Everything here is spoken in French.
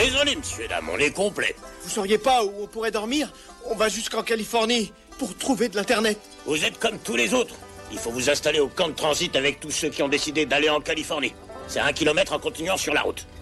Désolé, monsieur, dame, on est complet. Vous sauriez pas où on pourrait dormir? On va jusqu'en Californie pour trouver de l'internet. Vous êtes comme tous les autres. Il faut vous installer au camp de transit avec tous ceux qui ont décidé d'aller en Californie. C'est 1 kilomètre en continuant sur la route.